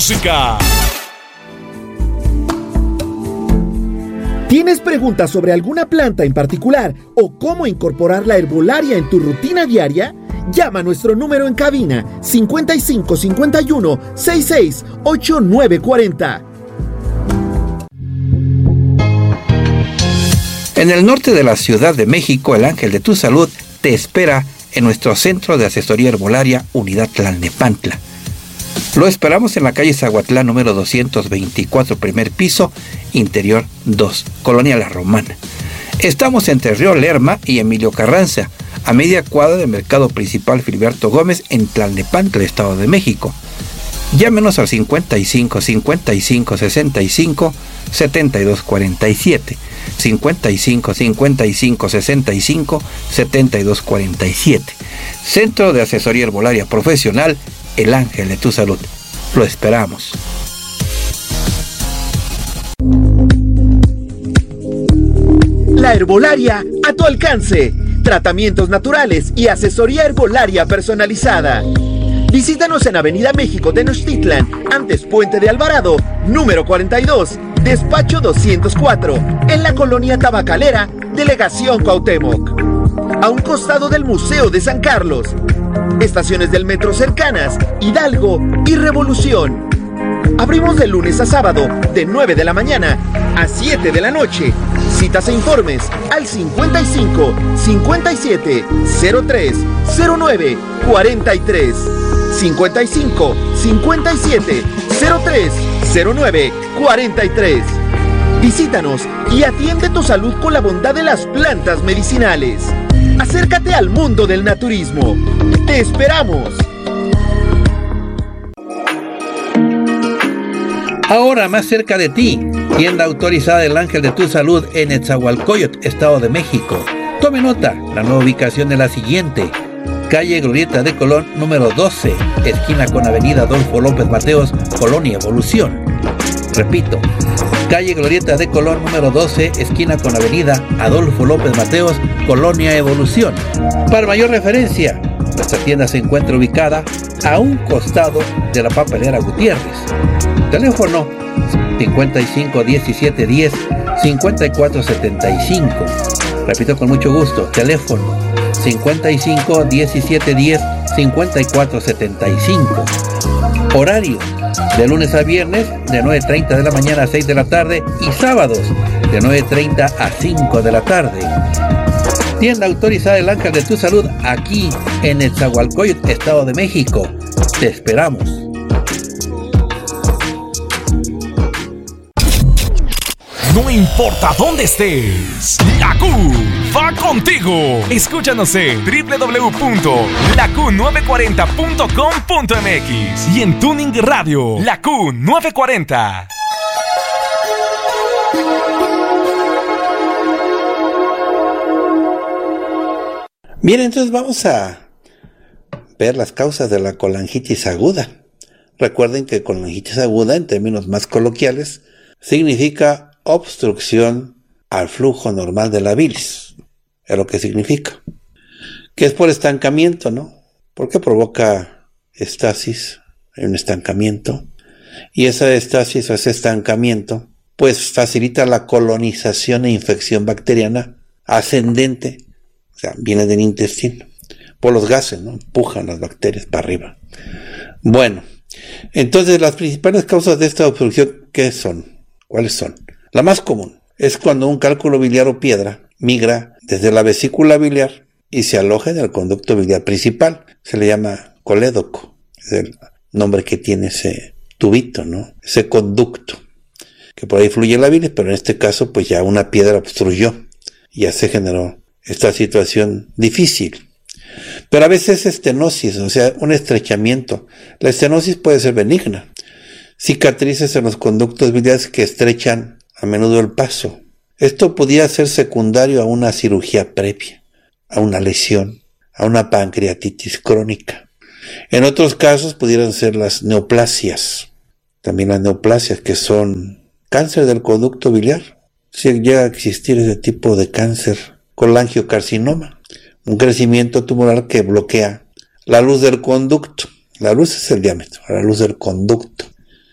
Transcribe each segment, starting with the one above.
música. ¿Tienes preguntas sobre alguna planta en particular o cómo incorporar la herbolaria en tu rutina diaria? Llama a nuestro número en cabina 55 51 66 8940. En el norte de la Ciudad de México, el Ángel de tu Salud te espera en nuestro Centro de Asesoría Herbolaria Unidad Tlalnepantla. Lo esperamos en la calle Zahuatlán número 224, primer piso, interior 2, Colonia La Romana. Estamos entre Río Lerma y Emilio Carranza, a media cuadra del Mercado Principal Filiberto Gómez en Tlalnepantla, Estado de México. Llámenos al 55 55 65 72 47, 55 55 65 72 47. Centro de Asesoría Herbolaria Profesional, El Ángel de tu Salud. Lo esperamos. La herbolaria a tu alcance. Tratamientos naturales y asesoría herbolaria personalizada. Visítanos en Avenida México Tenochtitlan, antes Puente de Alvarado, número 42, despacho 204, en la colonia Tabacalera, Delegación Cuauhtémoc. A un costado del Museo de San Carlos. Estaciones del metro cercanas, Hidalgo y Revolución. Abrimos de lunes a sábado, de 9 de la mañana a 7 de la noche. Citas e informes al 55 57 03 09 43. 55 57 03 09 43. Visítanos y atiende tu salud con la bondad de las plantas medicinales. Acércate al mundo del naturismo. ¡Te esperamos! Ahora más cerca de ti, tienda autorizada El Ángel de tu Salud en Netzahualcóyotl, Estado de México. Tome nota, la nueva ubicación es la siguiente: calle Glorieta de Colón número 12, esquina con avenida Adolfo López Mateos, Colonia Evolución. Repito, calle Glorieta de Colón número 12, esquina con avenida Adolfo López Mateos, Colonia Evolución. Para mayor referencia, nuestra tienda se encuentra ubicada a un costado de la papelera Gutiérrez. Teléfono 55 17 10 54 75. Repito con mucho gusto, teléfono 55 17 10 54 75. Horario de lunes a viernes de 9:30 de la mañana a 6 de la tarde y sábados de 9:30 a 5 de la tarde. Tienda autorizada El Ángel de tu Salud aquí en Netzahualcóyotl, Estado de México. Te esperamos. No importa dónde estés, la Q va contigo. Escúchanos en www.laQ940.com.mx y en Tuning Radio, la Q940. Bien, entonces vamos a ver las causas de la colangitis aguda. Recuerden que colangitis aguda, en términos más coloquiales, significa obstrucción al flujo normal de la bilis. Es lo que significa. Que es por estancamiento, ¿no? Porque provoca estasis, hay un estancamiento. Y esa estasis o ese estancamiento, pues facilita la colonización e infección bacteriana ascendente. O sea, viene del intestino. Por los gases, ¿no? Empujan las bacterias para arriba. Bueno, entonces las principales causas de esta obstrucción, ¿qué son? ¿Cuáles son? La más común es cuando un cálculo biliar o piedra migra desde la vesícula biliar y se aloja en el conducto biliar principal. Se le llama colédoco. Es el nombre que tiene ese tubito, ¿no? Ese conducto. Que por ahí fluye la bilis, pero en este caso pues ya una piedra obstruyó y ya se generó esta situación difícil. Pero a veces es estenosis, o sea, un estrechamiento. La estenosis puede ser benigna. Cicatrices en los conductos biliares que estrechan a menudo el paso. Esto podría ser secundario a una cirugía previa, a una lesión, a una pancreatitis crónica. En otros casos pudieran ser las neoplasias. También las neoplasias, que son cáncer del conducto biliar. Si llega a existir ese tipo de cáncer, colangiocarcinoma, un crecimiento tumoral que bloquea la luz del conducto. La luz es el diámetro, la luz del conducto.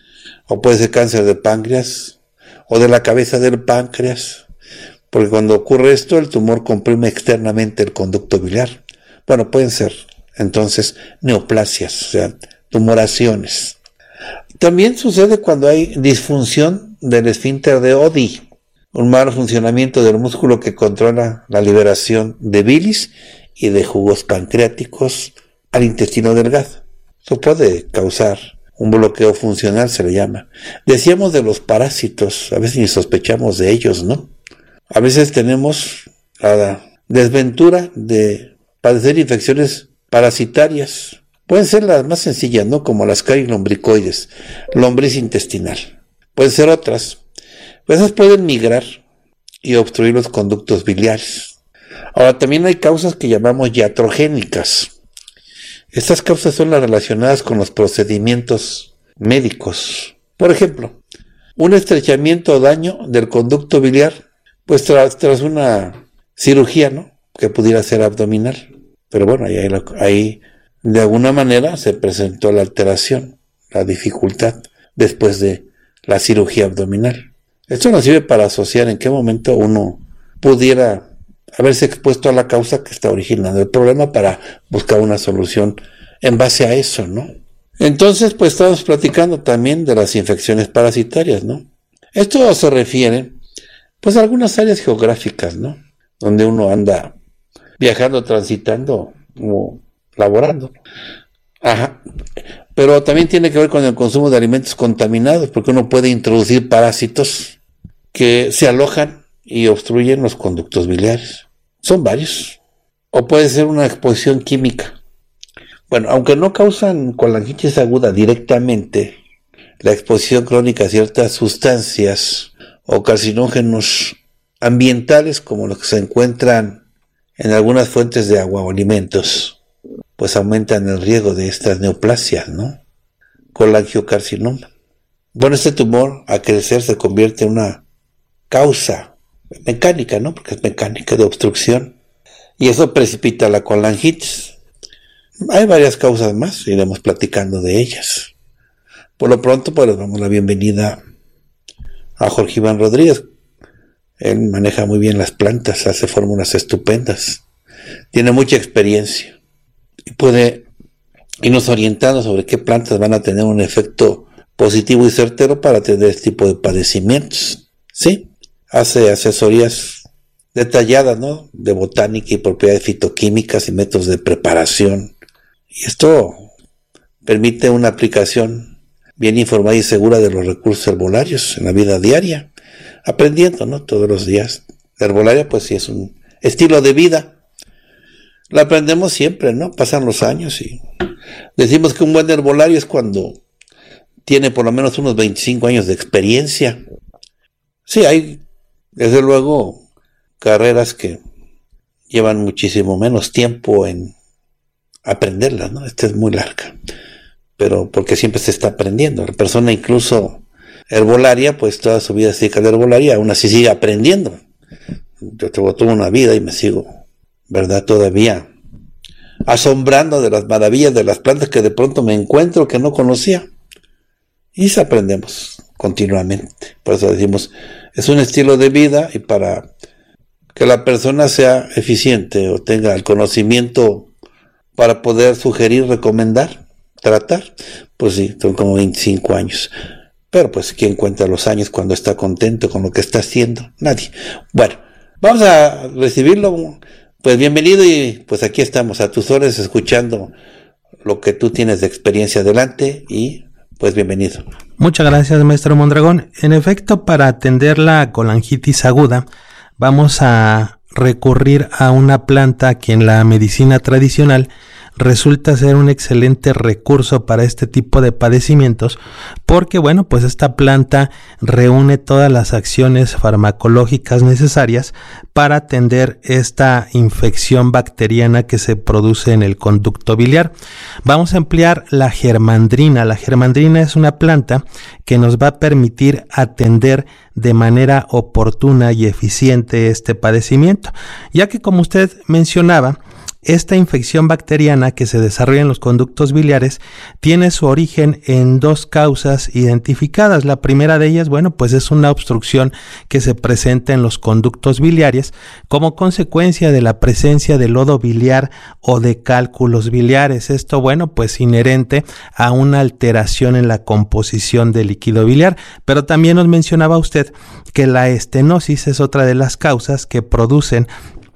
o puede ser cáncer de páncreas o de la cabeza del páncreas, porque cuando ocurre esto el tumor comprime externamente el conducto biliar. Bueno, pueden ser entonces neoplasias, o sea, tumoraciones. También sucede cuando hay disfunción del esfínter de Oddi, un mal funcionamiento del músculo que controla la liberación de bilis y de jugos pancreáticos al intestino delgado. Eso puede causar un bloqueo funcional, se le llama. Decíamos de los parásitos, a veces ni sospechamos de ellos, ¿no? A veces tenemos la desventura de padecer infecciones parasitarias. Pueden ser las más sencillas, ¿no? Como las caries lombricoides, lombriz intestinal. Pueden ser otras. Esas pueden migrar y obstruir los conductos biliares. Ahora, también hay causas que llamamos iatrogénicas. Estas causas son las relacionadas con los procedimientos médicos. Por ejemplo, un estrechamiento o daño del conducto biliar, pues tras una cirugía, ¿no? Que pudiera ser abdominal. Pero bueno, ahí de alguna manera se presentó la alteración, la dificultad después de la cirugía abdominal. Esto nos sirve para asociar en qué momento uno pudiera haberse expuesto a la causa que está originando el problema para buscar una solución en base a eso, ¿no? Entonces, pues estamos platicando también de las infecciones parasitarias, ¿no? Esto se refiere, pues, a algunas áreas geográficas, ¿no? Donde uno anda viajando, transitando o laborando. Ajá. Pero también tiene que ver con el consumo de alimentos contaminados, porque uno puede introducir parásitos que se alojan y obstruyen los conductos biliares. Son varios. O puede ser una exposición química. Bueno, aunque no causan colangitis aguda directamente, la exposición crónica a ciertas sustancias o carcinógenos ambientales, como los que se encuentran en algunas fuentes de agua o alimentos, pues aumentan el riesgo de estas neoplasias, ¿no? Colangiocarcinoma. Bueno, este tumor al crecer se convierte en una causa mecánica, ¿no? Porque es mecánica de obstrucción. Y eso precipita la colangitis. Hay varias causas más, iremos platicando de ellas. Por lo pronto, pues les damos la bienvenida a Jorge Iván Rodríguez. Él maneja muy bien las plantas, hace fórmulas estupendas. Tiene mucha experiencia. Y puede irnos orientando sobre qué plantas van a tener un efecto positivo y certero para atender este tipo de padecimientos. ¿Sí? Hace asesorías detalladas, ¿no? De botánica y propiedades fitoquímicas y métodos de preparación. Y esto permite una aplicación bien informada y segura de los recursos herbolarios en la vida diaria, aprendiendo, ¿no? Todos los días. La herbolaria, pues sí, es un estilo de vida. La aprendemos siempre, ¿no? Pasan los años y decimos que un buen herbolario es cuando tiene por lo menos unos 25 años de experiencia. Sí, hay, desde luego, carreras que llevan muchísimo menos tiempo en aprenderlas, ¿no? Esta es muy larga, pero porque siempre se está aprendiendo. La persona incluso herbolaria, pues toda su vida se dedica a la herbolaria, aún así sigue aprendiendo. Yo tengo toda una vida y me sigo, ¿verdad? Todavía asombrando de las maravillas de las plantas que de pronto me encuentro que no conocía. Y aprendemos continuamente. Por eso decimos, es un estilo de vida, y para que la persona sea eficiente o tenga el conocimiento para poder sugerir, recomendar, tratar, pues sí, son como 25 años. Pero pues, ¿quién cuenta los años cuando está contento con lo que está haciendo? Nadie. Bueno, vamos a recibirlo. Pues bienvenido, y pues aquí estamos a tus órdenes escuchando lo que tú tienes de experiencia. Adelante y pues bienvenido. Muchas gracias, maestro Mondragón. En efecto, para atender la colangitis aguda, vamos a recurrir a una planta que en la medicina tradicional resulta ser un excelente recurso para este tipo de padecimientos, porque bueno, pues esta planta reúne todas las acciones farmacológicas necesarias para atender esta infección bacteriana que se produce en el conducto biliar. Vamos a emplear la germandrina. La germandrina es una planta que nos va a permitir atender de manera oportuna y eficiente este padecimiento, ya que, como usted mencionaba, Esta infección bacteriana que se desarrolla en los conductos biliares tiene su origen en dos causas identificadas. La primera de ellas, bueno, pues es una obstrucción que se presenta en los conductos biliares como consecuencia de la presencia de lodo biliar o de cálculos biliares. Esto, bueno, pues inherente a una alteración en la composición del líquido biliar. Pero también nos mencionaba usted que la estenosis es otra de las causas que producen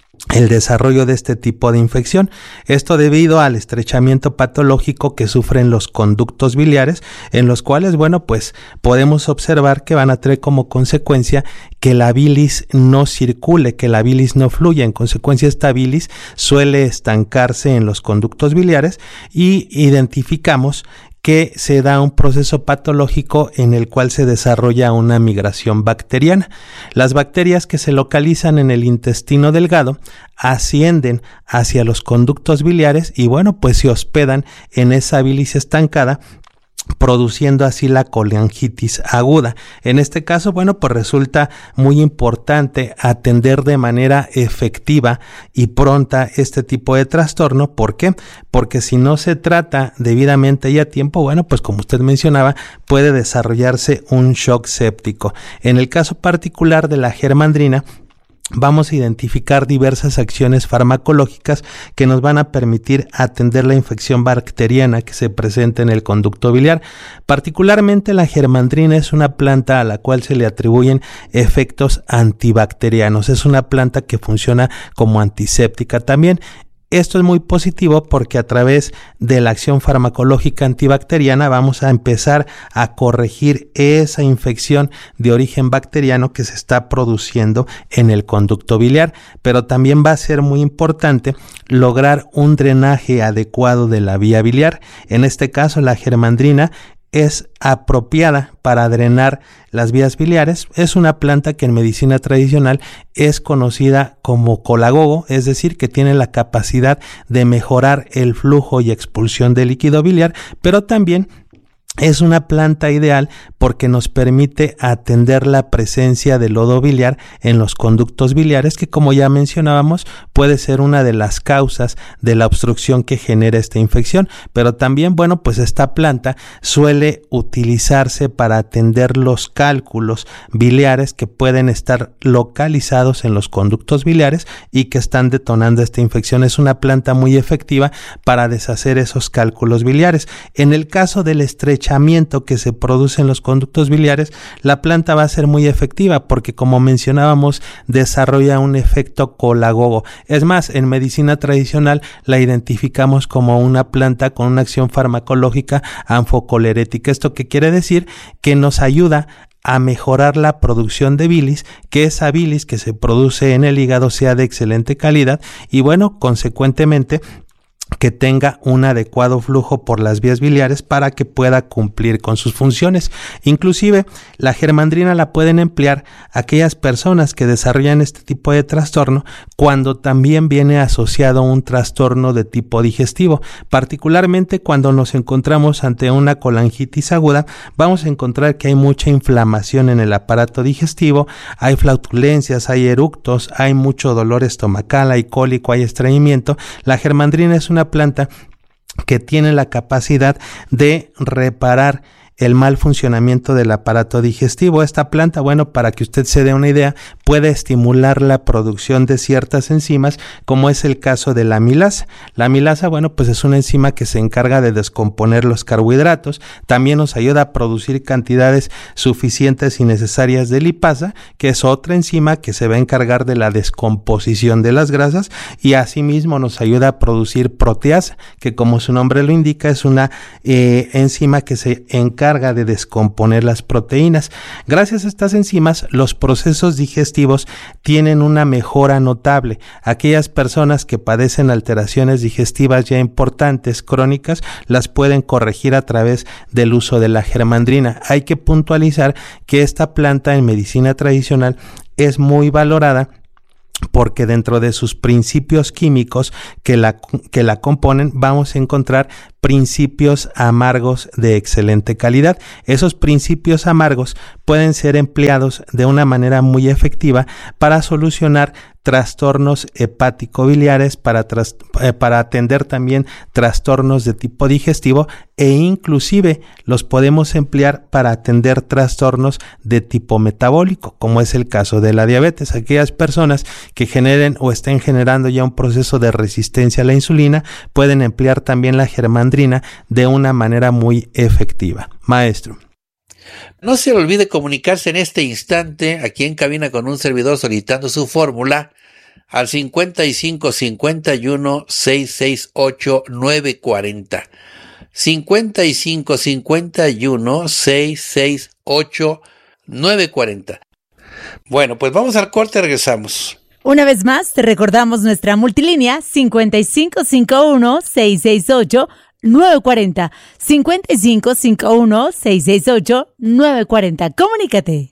el desarrollo de este tipo de infección. Esto debido al estrechamiento patológico que sufren los conductos biliares, en los cuales, bueno, pues podemos observar que van a traer como consecuencia que la bilis no circule, que la bilis no fluya. En consecuencia, esta bilis suele estancarse en los conductos biliares y identificamos que se da un proceso patológico en el cual se desarrolla una migración bacteriana. Las bacterias que se localizan en el intestino delgado ascienden hacia los conductos biliares y, bueno, pues se hospedan en esa bilis estancada, produciendo así la colangitis aguda. En este caso, bueno, pues resulta muy importante atender de manera efectiva y pronta este tipo de trastorno. ¿Por qué? Porque si no se trata debidamente y a tiempo, bueno, pues como usted mencionaba, puede desarrollarse un shock séptico. En el caso particular de la germandrina, vamos a identificar diversas acciones farmacológicas que nos van a permitir atender la infección bacteriana que se presenta en el conducto biliar. Particularmente la germandrina es una planta a la cual se le atribuyen efectos antibacterianos. Es una planta que funciona como antiséptica también. Esto es muy positivo porque a través de la acción farmacológica antibacteriana vamos a empezar a corregir esa infección de origen bacteriano que se está produciendo en el conducto biliar, pero también va a ser muy importante lograr un drenaje adecuado de la vía biliar. En este caso, la germandrina es apropiada para drenar las vías biliares. Es una planta que en medicina tradicional es conocida como colagogo, es decir, que tiene la capacidad de mejorar el flujo y expulsión de líquido biliar, pero también es una planta ideal porque nos permite atender la presencia de lodo biliar en los conductos biliares, que como ya mencionábamos puede ser una de las causas de la obstrucción que genera esta infección. Pero también, bueno, pues esta planta suele utilizarse para atender los cálculos biliares que pueden estar localizados en los conductos biliares y que están detonando esta infección. Es una planta muy efectiva para deshacer esos cálculos biliares. En el caso del estrechamiento que se produce en los conductos biliares, la planta va a ser muy efectiva porque, como mencionábamos, desarrolla un efecto colagogo. Es más, en medicina tradicional la identificamos como una planta con una acción farmacológica anfocolerética. ¿Esto qué quiere decir? Que nos ayuda a mejorar la producción de bilis, que esa bilis que se produce en el hígado sea de excelente calidad y, bueno, consecuentemente que tenga un adecuado flujo por las vías biliares para que pueda cumplir con sus funciones. Inclusive la germandrina la pueden emplear aquellas personas que desarrollan este tipo de trastorno cuando también viene asociado un trastorno de tipo digestivo. Particularmente cuando nos encontramos ante una colangitis aguda, vamos a encontrar que hay mucha inflamación en el aparato digestivo, hay flatulencias, hay eructos, hay mucho dolor estomacal, hay cólico, hay estreñimiento. La germandrina es una planta que tiene la capacidad de reparar el mal funcionamiento del aparato digestivo. Esta planta, bueno, para que usted se dé una idea, puede estimular la producción de ciertas enzimas, como es el caso de la amilasa. La amilasa, bueno, pues es una enzima que se encarga de descomponer los carbohidratos. También nos ayuda a producir cantidades suficientes y necesarias de lipasa, que es otra enzima que se va a encargar de la descomposición de las grasas, y asimismo nos ayuda a producir proteasa, que como su nombre lo indica, es una enzima que se encarga de descomponer las proteínas. Gracias a estas enzimas, los procesos digestivos tienen una mejora notable. Aquellas personas que padecen alteraciones digestivas ya importantes, crónicas, las pueden corregir a través del uso de la germandrina. Hay que puntualizar que esta planta en medicina tradicional es muy valorada porque dentro de sus principios químicos que la componen vamos a encontrar principios amargos de excelente calidad. Esos principios amargos pueden ser empleados de una manera muy efectiva para solucionar trastornos hepático-biliares, para atender también trastornos de tipo digestivo, e inclusive los podemos emplear para atender trastornos de tipo metabólico, como es el caso de la diabetes. Aquellas personas que generen o estén generando ya un proceso de resistencia a la insulina pueden emplear también la germandrina de una manera muy efectiva. Maestro. No se le olvide comunicarse en este instante aquí en cabina con un servidor solicitando su fórmula al 55 51 668 940. 55 51 668 940. Bueno, pues vamos al corte, regresamos. Una vez más, te recordamos nuestra multilínea 5551 668 940. 5551 668 940. Comunícate.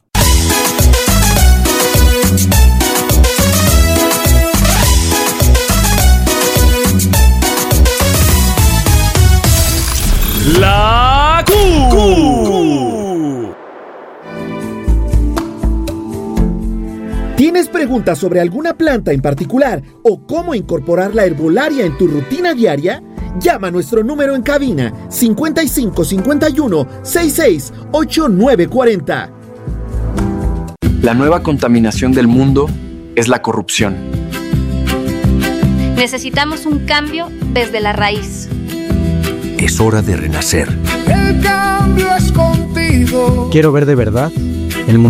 La Q. ¿Tienes preguntas sobre alguna planta en particular o cómo incorporar la herbolaria en tu rutina diaria? Llama a nuestro número en cabina 55 51 668 940. La nueva contaminación del mundo es la corrupción. Necesitamos un cambio desde la raíz. Es hora de renacer. El cambio es contigo. Quiero ver de verdad